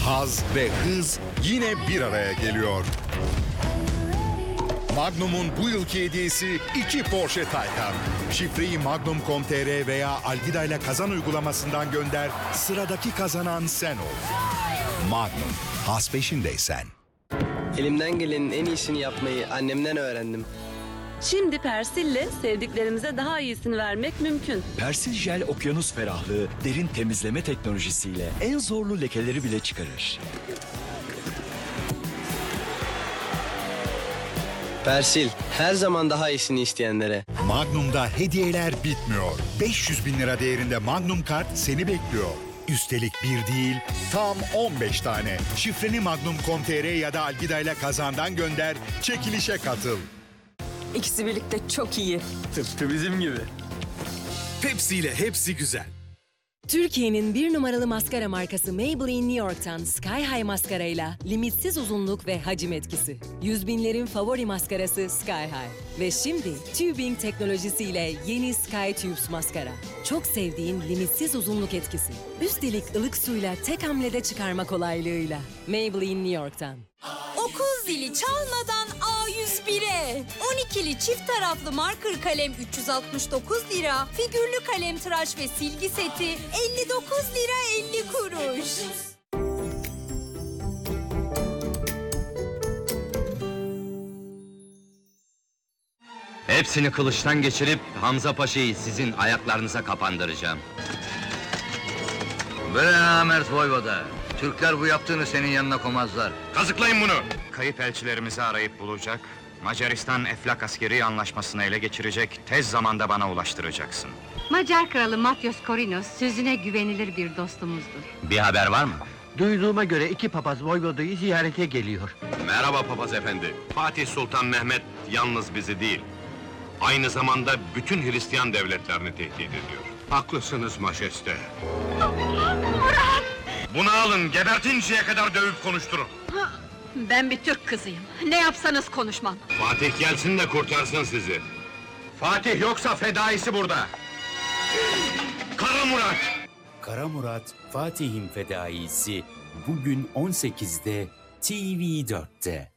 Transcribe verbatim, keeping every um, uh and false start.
haz ve hız yine bir araya geliyor. Magnum'un bu yılki hediyesi iki Porsche Taycan. Şifreyi magnum nokta com nokta tr veya Algida ile kazan uygulamasından gönder. Sıradaki kazanan sen ol. Magnum, haz peşindeysen. Elimden gelenin en iyisini yapmayı annemden öğrendim. Şimdi Persil'le sevdiklerimize daha iyisini vermek mümkün. Persil Jel okyanus ferahlığı derin temizleme teknolojisiyle en zorlu lekeleri bile çıkarır. Persil, her zaman daha iyisini isteyenlere. Magnum'da hediyeler bitmiyor. beş yüz bin lira değerinde Magnum kart seni bekliyor. Üstelik bir değil, tam on beş tane. Şifreni magnum nokta com nokta tr ya da Algida ile kazandan gönder, çekilişe katıl. İkisi birlikte çok iyi. Tıpkı bizim gibi. Pepsi ile hepsi güzel. Türkiye'nin bir numaralı maskara markası Maybelline New York'tan Sky High maskarayla limitsiz uzunluk ve hacim etkisi. Yüz binlerin favori maskarası Sky High. Ve şimdi tubing teknolojisiyle yeni Sky Tubes maskara. Çok sevdiğin limitsiz uzunluk etkisi. Üstelik ılık suyla tek hamlede çıkarma kolaylığıyla. Maybelline New York'tan. Okul zili çalmadan A yüz bire. on ikili çift taraflı marker kalem üç yüz altmış dokuz lira. Figürlü kalem tıraş ve silgi seti elli dokuz lira elli kuruş. Hepsini kılıçtan geçirip Hamza Paşa'yı sizin ayaklarınıza kapandıracağım. Bre namert voyvoda! Türkler bu yaptığını senin yanına koymazlar. Kazıklayın bunu! Kayıp elçilerimizi arayıp bulacak, Macaristan Eflak askeri anlaşmasını ele geçirecek, tez zamanda bana ulaştıracaksın. Macar kralı Matyos Korinos sözüne güvenilir bir dostumuzdur. Bir haber var mı? Duyduğuma göre iki papaz Voyvoda'yı ziyarete geliyor. Merhaba papaz efendi. Fatih Sultan Mehmet yalnız bizi değil, aynı zamanda bütün Hristiyan devletlerini tehdit ediyor. Haklısınız majeste. Murat! Bunu alın, gebertinceye kadar dövüp konuşturun. Ben bir Türk kızıyım, ne yapsanız konuşmam. Fatih gelsin de kurtarsın sizi. Fatih yoksa fedaisi burada. Kara Murat! Kara Murat, Fatih'in fedaisi bugün on sekizde T V dörtte.